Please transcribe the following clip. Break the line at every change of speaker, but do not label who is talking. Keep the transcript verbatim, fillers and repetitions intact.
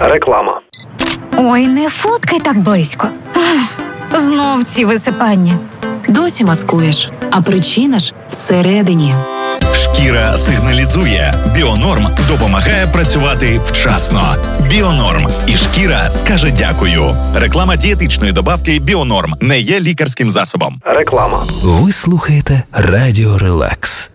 Реклама.
Ой, не фоткай так близько. Ах, знов ці висипання.
Досі маскуєш, а причина ж всередині.
Шкіра сигналізує. Біонорм допомагає працювати вчасно. Біонорм. І шкіра скаже дякую. Реклама дієтичної добавки Біонорм не є лікарським засобом.
Реклама.
Ви слухаєте Радіо Релакс.